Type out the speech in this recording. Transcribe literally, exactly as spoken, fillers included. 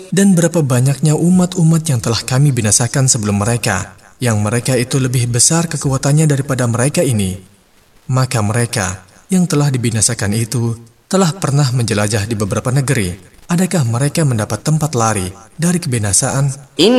Dan berapa banyaknya umat-umat yang telah kami binasakan sebelum mereka, yang mereka itu lebih besar kekuatannya daripada mereka ini. Maka mereka yang telah dibinasakan itu telah pernah menjelajah di beberapa negeri. Adakah mereka mendapat tempat lari dari kebinasaan?